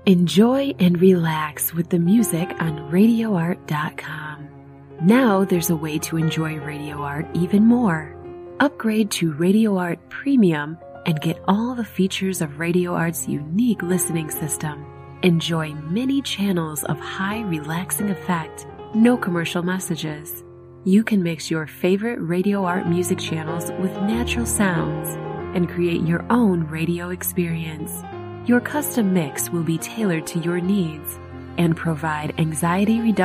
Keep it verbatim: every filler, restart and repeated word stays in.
Enjoy and relax with the music on radio art dot com. Now there's a way to enjoy Radio Art even more. Upgrade to Radio Art Premium and get all the features of Radio Art's unique listening system. Enjoy many channels of high relaxing effect, no commercial messages. You can mix your favorite Radio Art music channels with natural sounds and create your own radio experience. Your custom mix will be tailored to your needs and provide anxiety reduction